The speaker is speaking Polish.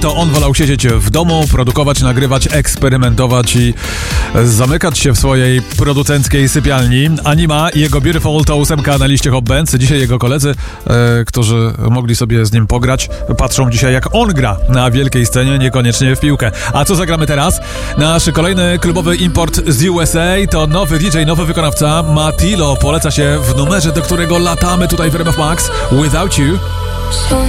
to on wolał siedzieć w domu, produkować, nagrywać, eksperymentować i zamykać się w swojej producenckiej sypialni. Anima i jego Beautiful to 8 na liście Hot Bands. Dzisiaj jego koledzy, którzy mogli sobie z nim pograć, patrzą dzisiaj jak on gra na wielkiej scenie, niekoniecznie w piłkę. A co zagramy teraz? Nasz kolejny klubowy import z USA to nowy DJ, nowy wykonawca. Matilo poleca się w numerze, do którego latamy tutaj w RMF Max. Without You.